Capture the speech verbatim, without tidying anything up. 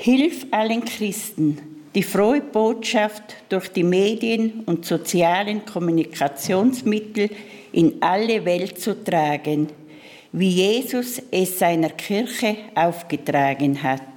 Hilf allen Christen, die frohe Botschaft durch die Medien und sozialen Kommunikationsmittel in alle Welt zu tragen, wie Jesus es seiner Kirche aufgetragen hat.